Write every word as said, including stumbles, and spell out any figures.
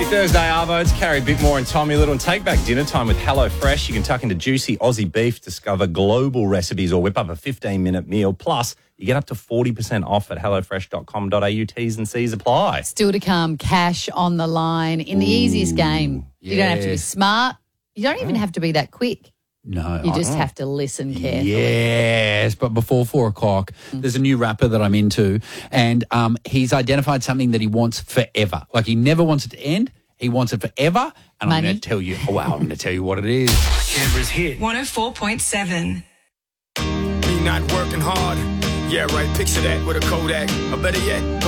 Thursday, Arvo. It's Carrie Bickmore and Tommy Little. And take back dinner time with HelloFresh. You can tuck into juicy Aussie beef, discover global recipes, or whip up a fifteen-minute meal. Plus, you get up to forty percent off at hello fresh dot com dot a u. T's and C's apply. Still to come, cash on the line in the easiest game. You don't have to be yes. smart. You don't even have to be that quick. No. You I- just have to listen carefully. Yes, but before four o'clock, there's a new rapper that I'm into, and um, he's identified something that he wants forever. Like, he never wants it to end. He wants it forever. And I'm Money? going to tell you, oh, wow, I'm going to tell you what it is. Canberra's hit. one oh four point seven. Me not working hard. Yeah, right. Picture that with a Kodak. Or better yet,